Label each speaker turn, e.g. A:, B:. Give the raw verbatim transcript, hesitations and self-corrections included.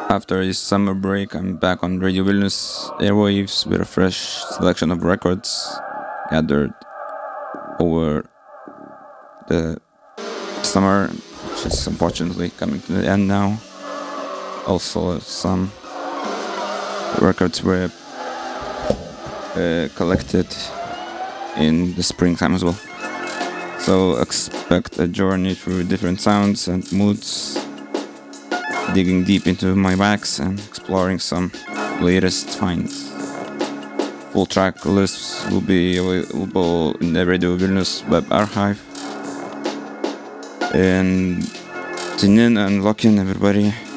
A: After a summer break, I'm back on Radio Vilnius airwaves with a fresh selection of records gathered over the summer, which is unfortunately coming to the end now. Also, some records were uh, collected in the springtime as well. So expect a journey through different sounds and moods, digging deep into my wax and exploring some latest finds. Full track lists will be available in the Radio Vilnius web archive. And tune in and lock in, everybody.